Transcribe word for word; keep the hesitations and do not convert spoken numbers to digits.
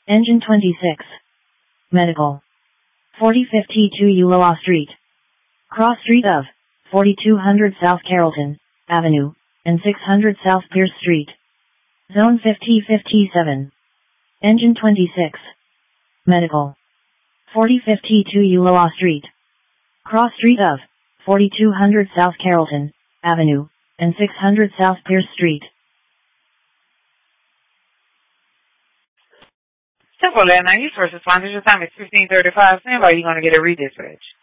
Engine twenty-six. Medical. forty fifty-two Eulaw Street. Cross Street of forty-two hundred South Carrollton Avenue and six hundred South Pierce Street. Zone fifty fifty-seven. Engine twenty-six. Medical. forty fifty-two Eulaw Street. Cross Street of forty-two hundred South Carrollton Avenue and six hundred South Pierce Street. Central Atlanta, first responders, your time is fifteen thirty-five. Stand by, you're going to get a redispatch.